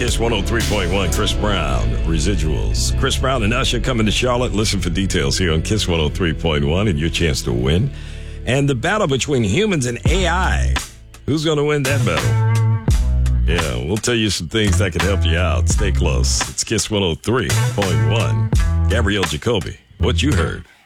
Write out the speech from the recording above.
Kiss 103.1, Chris Brown, Residuals. Chris Brown and Usher coming to Charlotte. Listen for details here on Kiss 103.1 and your chance to win. And the battle between humans and AI. Who's going to win that battle? Yeah, we'll tell you some things that can help you out. Stay close. It's Kiss 103.1. Gabrielle Jacoby, what you heard.